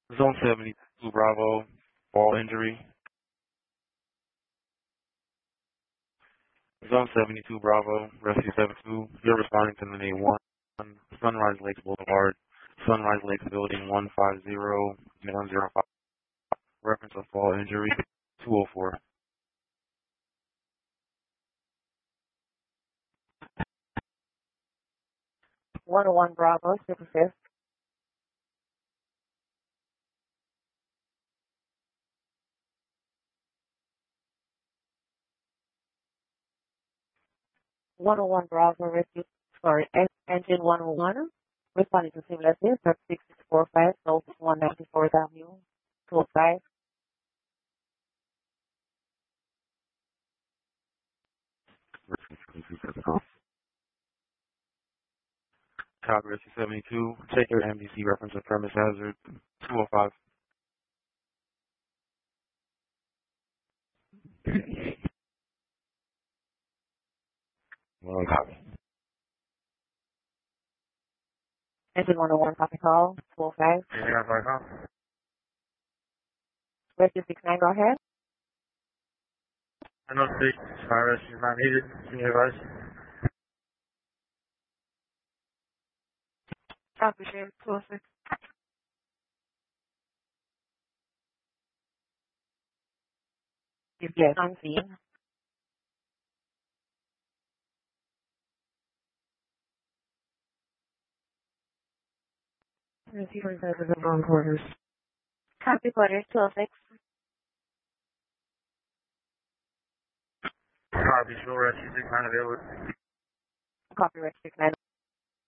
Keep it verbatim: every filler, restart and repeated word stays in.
Zone seventy-two Bravo, fall injury. Zone seventy-two Bravo, Rescue seven two, you're responding to the name one, Sunrise Lakes Boulevard, Sunrise Lakes Building one five zero one zero five, reference of fall injury, two oh four. one oh one Bravo, fifty-fifth. one oh one Bravo, rescue, sorry, en- engine one oh one, responding to seamless list at six six four five South one ninety-fourth Avenue, two oh five. Copy Rescue seventy-two, check your M D C reference of premise hazard, two oh five. Well, copy. Engine one oh one, copy call, two oh five. Rescue six nine, go ahead. I know six, fire rescue is not needed. Can you advise? Copy, Sheriff two oh six. Yes, on scene. Receiver service of wrong quarters. Copy, quarters, two oh six. Copy, show rescue six nine available. Copy, Rescue six nine.